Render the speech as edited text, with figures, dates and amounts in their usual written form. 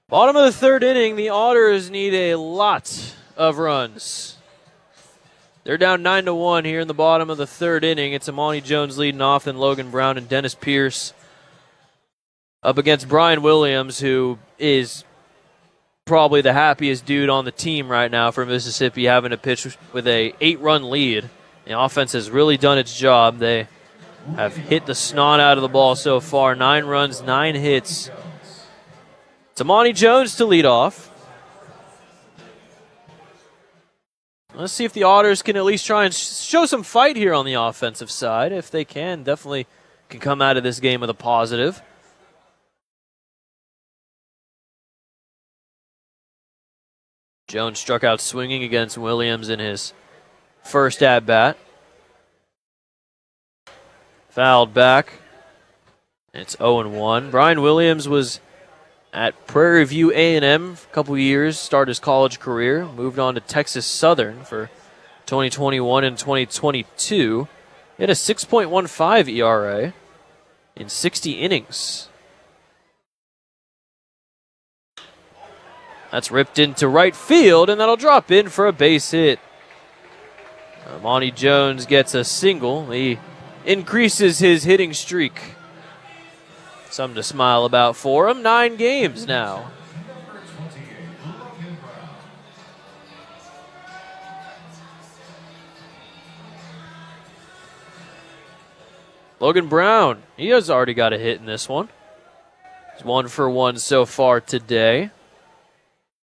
Bottom of the third inning, the Otters need a lot of runs. They're down 9-1 here in the bottom of the third inning. It's Amani Jones leading off, then Logan Brown and Dennis Pierce up against Brian Williams, who is probably the happiest dude on the team right now for Mississippi, having to pitch with a 8-run lead. The offense has really done its job. They have hit the snot out of the ball so far. 9 runs, 9 hits. It's Amani Jones to lead off. Let's see if the Otters can at least try and show some fight here on the offensive side. If they can, definitely can come out of this game with a positive. Jones struck out swinging against Williams in his first at-bat. Fouled back. It's 0-1. Brian Williams was at Prairie View A&M for a couple years, started his college career, moved on to Texas Southern for 2021 and 2022. He had a 6.15 ERA in 60 innings. That's ripped into right field, and that'll drop in for a base hit. Amani Jones gets a single. He increases his hitting streak. Something to smile about for him. 9 games now. Logan Brown, he has already got a hit in this one. He's 1 for 1 so far today.